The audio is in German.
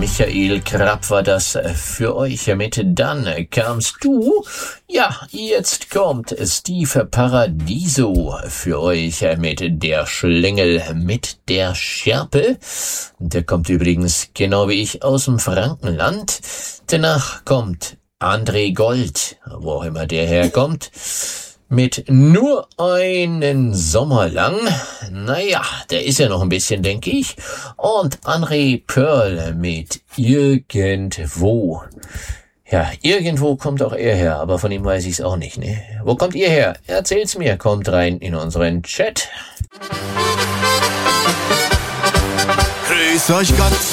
Michael Krapp war das für euch mit Dann kamst du. Ja, jetzt kommt Steve Paradiso für euch mit Der Schlingel mit der Schärpe. Der kommt übrigens genau wie ich aus dem Frankenland. Danach kommt André Gold, wo auch immer der herkommt, mit Nur einen Sommer lang. Naja, der ist ja noch ein bisschen, denke ich. Und André Pearl mit Irgendwo. Ja, irgendwo kommt auch er her, aber von ihm weiß ich's auch nicht, ne? Wo kommt ihr her? Erzählt's mir, kommt rein in unseren Chat. Grüß euch Gott,